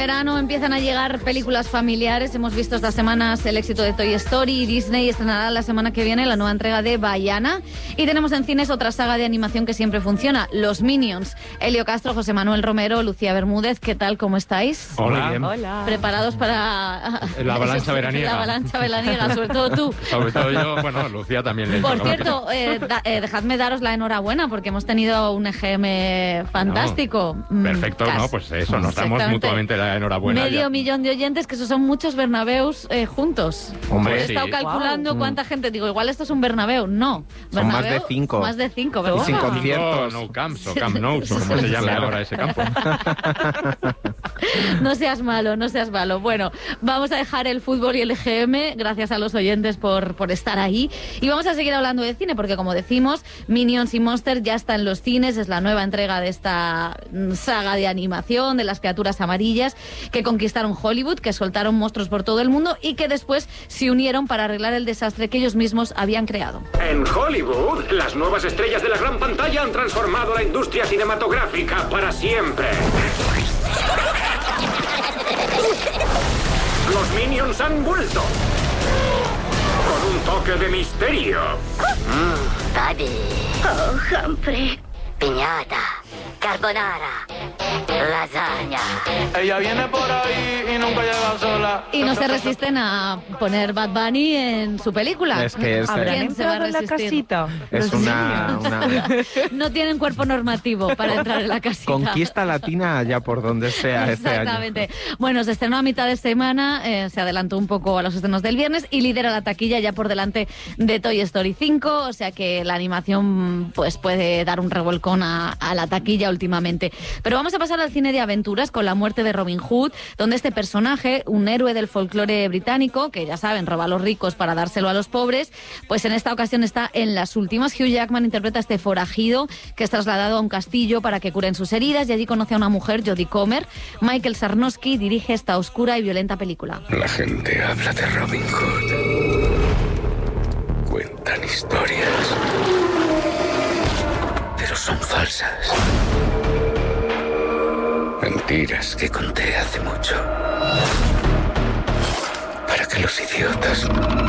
verano empiezan a llegar películas familiares. Hemos visto estas semanas el éxito de Toy Story y Disney estrenará la semana que viene la nueva entrega de Vaiana. Y tenemos en cines otra saga de animación que siempre funciona, Los Minions. Elio Castro, José Manuel Romero, Lucía Bermúdez, ¿qué tal? ¿Cómo estáis? Hola. Hola. ¿Preparados para la avalancha veraniega? La avalancha veraniega, sobre todo tú. Sobre todo yo, bueno, Lucía también le Por cierto, dejadme daros la enhorabuena porque hemos tenido un EGM fantástico. Perfecto, ¿no? Pues eso, nos damos mutuamente la enhorabuena. Medio millón de oyentes, que esos son muchos Bernabéus juntos. Hombre, he estado calculando cuánta gente. Digo, igual esto es un Bernabéu. No. Son Bernabéu, más de 5. Más de 5, ¿verdad? Y sin conciertos. No Camps o Camp Nou, como se llame ahora ese campo. No seas malo, no seas malo. Bueno, vamos a dejar el fútbol y el EGM. Gracias a los oyentes por estar ahí. Y vamos a seguir hablando de cine, porque como decimos, Minions y Monsters ya está en los cines. Es la nueva entrega de esta saga de animación de las criaturas amarillas que conquistaron Hollywood, que soltaron monstruos por todo el mundo y que después se unieron para arreglar el desastre que ellos mismos habían creado. En Hollywood, las nuevas estrellas de la gran pantalla han transformado la industria cinematográfica para siempre. Los Minions han vuelto. Con un toque de misterio. Daddy. Oh, Humphrey. Piñata. Carbonara. Lasaña. Ella viene por ahí y nunca llega sola. Y no se resisten a poner Bad Bunny en su película. Es que es, ¿Quién se va a en la resistir? casita. Es una... No tienen cuerpo normativo para entrar en la casita. Conquista latina allá por donde sea este año. Exactamente. Bueno, se estrenó a mitad de semana, se adelantó un poco a los estrenos del viernes y lidera la taquilla ya por delante de Toy Story 5, o sea que la animación pues puede dar un revolcón a la taquilla últimamente. Pero vamos a pasar al cine de aventuras con La muerte de Robin Hood, donde este personaje, un héroe del folclore británico, que ya saben, roba a los ricos para dárselo a los pobres, pues en esta ocasión está en las últimas. Hugh Jackman interpreta a este forajido que es trasladado a un castillo para que curen sus heridas y allí conoce a una mujer, Jodie Comer. Michael Sarnowski dirige esta oscura y violenta película. La gente habla de Robin Hood. Cuentan historias, pero son falsas. Mentiras que conté hace mucho. Para que los idiotas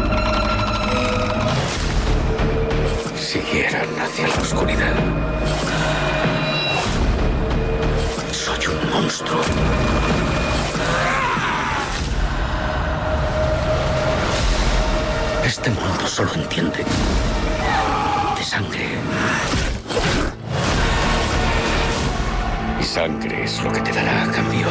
siguieran hacia la oscuridad. Soy un monstruo. Este mundo solo entiende de sangre. Y sangre es lo que te dará a cambio.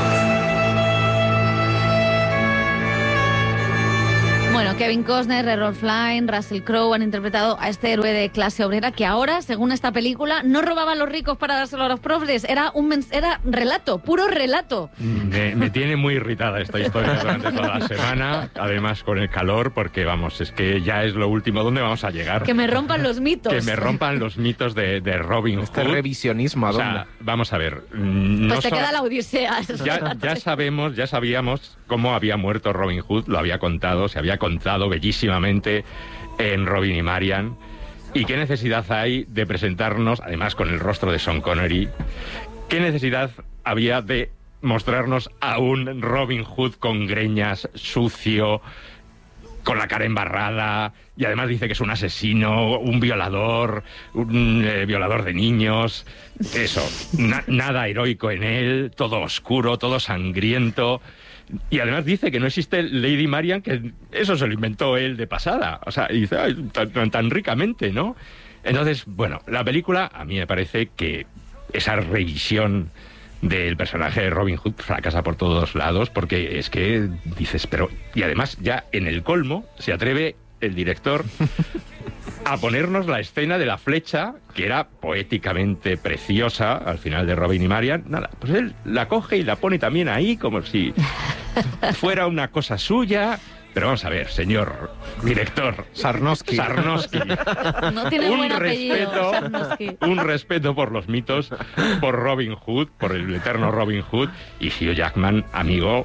Bueno, Kevin Costner, Errol Flynn, Russell Crowe han interpretado a este héroe de clase obrera que ahora, según esta película, no robaba a los ricos para dárselo a los pobres. Era relato, puro relato. Me tiene muy irritada esta historia durante toda la semana, además con el calor, porque vamos, es que ya es lo último. ¿Dónde vamos a llegar? Que me rompan los mitos. Que me rompan los mitos de Robin Hood. Este revisionismo, ¿a dónde? O sea, vamos a ver. Pues te queda la Odisea. Ya sabíamos cómo había muerto Robin Hood, lo había contado, se había contado bellísimamente en Robin y Marian. ¿Y qué necesidad hay de presentarnos, además con el rostro de Sean Connery, qué necesidad había de mostrarnos a un Robin Hood con greñas, sucio, con la cara embarrada, y además dice que es un asesino, un violador de niños? Eso, nada heroico en él, todo oscuro, todo sangriento. Y además dice que no existe Lady Marian, que eso se lo inventó él de pasada. O sea, y dice, ay, tan ricamente, ¿no? Entonces, bueno, la película a mí me parece que esa revisión del personaje de Robin Hood fracasa por todos lados, porque es que dices, pero... Y además, ya en el colmo, se atreve el director a ponernos la escena de la flecha, que era poéticamente preciosa al final de Robin y Marian. Nada, pues él la coge y la pone también ahí como si fuera una cosa suya. Pero vamos a ver, señor director Sarnowski. No tiene buen apellido, Sarnowski. Un respeto por los mitos, por Robin Hood, por el eterno Robin Hood, y Hugh Jackman, amigo,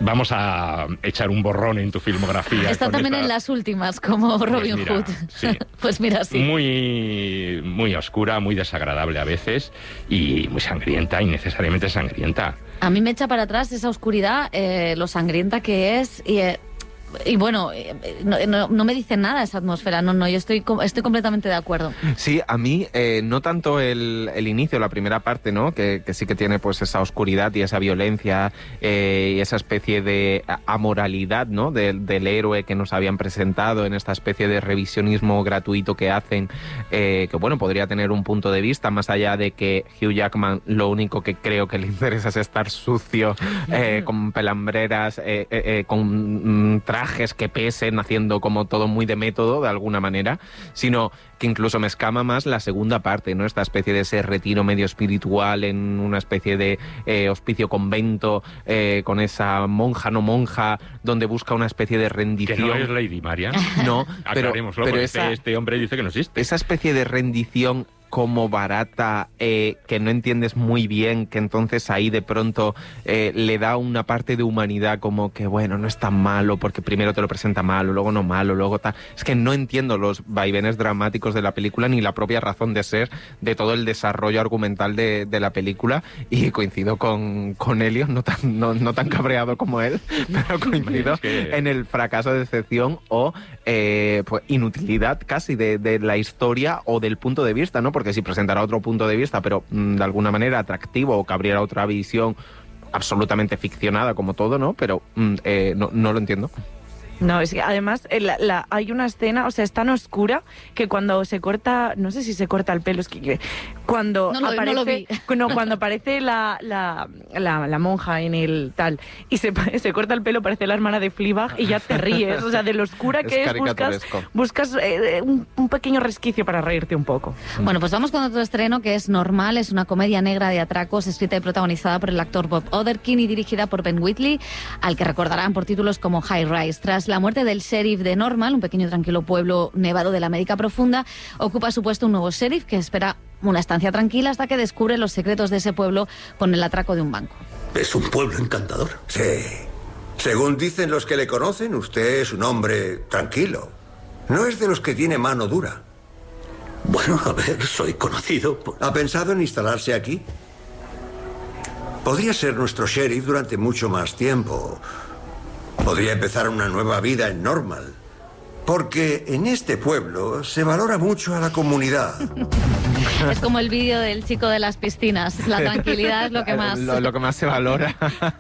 vamos a echar un borrón en tu filmografía. Está también en las últimas, como Robin Hood. Sí. Pues mira, sí. Muy, muy oscura, muy desagradable a veces y muy sangrienta, innecesariamente sangrienta. A mí me echa para atrás esa oscuridad, lo sangrienta que es y bueno, no me dice nada esa atmósfera. No, yo estoy completamente de acuerdo. Sí, a mí no tanto el inicio, la primera parte, ¿no? Que sí que tiene pues esa oscuridad y esa violencia y esa especie de amoralidad, ¿no? Del héroe que nos habían presentado en esta especie de revisionismo gratuito que hacen, que bueno, podría tener un punto de vista más allá de que Hugh Jackman lo único que creo que le interesa es estar sucio, con pelambreras, con trajes que pesen, haciendo como todo muy de método de alguna manera, sino que incluso me escama más la segunda parte, ¿no? Esta especie de ese retiro medio espiritual en una especie de hospicio convento, con esa monja, no monja, donde busca una especie de rendición. Que no es Lady Marian. No, pero este hombre dice que no existe. Esa especie de rendición como barata, que no entiendes muy bien, que entonces ahí de pronto le da una parte de humanidad como que, bueno, no es tan malo, porque primero te lo presenta malo, luego no malo, luego tal. Es que no entiendo los vaivenes dramáticos de la película ni la propia razón de ser de todo el desarrollo argumental de la película, y coincido con Elio, no tan cabreado como él, pero coincido en el fracaso, decepción o pues inutilidad casi de la historia o del punto de vista, ¿no? Porque si presentara otro punto de vista, pero de alguna manera atractivo, o que abriera otra visión absolutamente ficcionada como todo, ¿no? Pero no lo entiendo. No, es que además hay una escena, o sea, es tan oscura que cuando se corta, no sé si se corta el pelo, es que cuando aparece, cuando aparece la monja en el tal y se corta el pelo, parece la hermana de Fleabag y ya te ríes, o sea, de lo oscura que es, buscas un pequeño resquicio para reírte un poco. Bueno, pues vamos con otro estreno que es Normal, es una comedia negra de atracos escrita y protagonizada por el actor Bob Odenkirk y dirigida por Ben Wheatley, al que recordarán por títulos como High Rise. Tras la muerte del sheriff de Normal, un pequeño tranquilo pueblo nevado de la América profunda, ocupa su puesto un nuevo sheriff que espera una estancia tranquila hasta que descubre los secretos de ese pueblo con el atraco de un banco. Es un pueblo encantador. Sí. Según dicen los que le conocen, usted es un hombre tranquilo. No es de los que tiene mano dura. Bueno, a ver, soy conocido por... ¿Ha pensado en instalarse aquí? Podría ser nuestro sheriff durante mucho más tiempo. Podría empezar una nueva vida en Normal. Porque en este pueblo se valora mucho a la comunidad. Es como el vídeo del chico de las piscinas. La tranquilidad es lo que más... Lo que más se valora.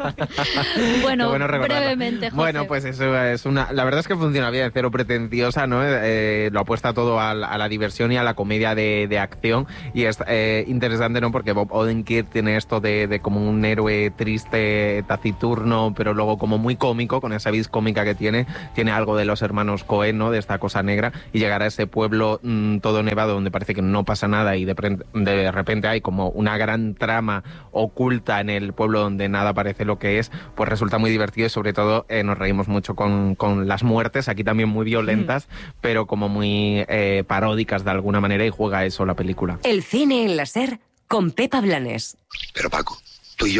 Bueno, brevemente, José. Bueno, pues eso es una... La verdad es que funciona bien, cero pretenciosa, ¿no? Lo apuesta todo a la diversión y a la comedia de acción. Y es interesante, ¿no? Porque Bob Odenkirk tiene esto de como un héroe triste, taciturno, pero luego como muy cómico, con esa vis cómica que tiene. Tiene algo de los hermanos Coen, ¿no? De esta cosa negra. Y llegar a ese pueblo todo nevado donde parece que no pasa nada y de repente hay como una gran trama oculta en el pueblo donde nada parece lo que es, pues resulta muy divertido y sobre todo nos reímos mucho con las muertes, aquí también muy violentas, pero como muy paródicas de alguna manera, y juega eso la película. El cine en la SER con Pepa Blanes. Pero Paco,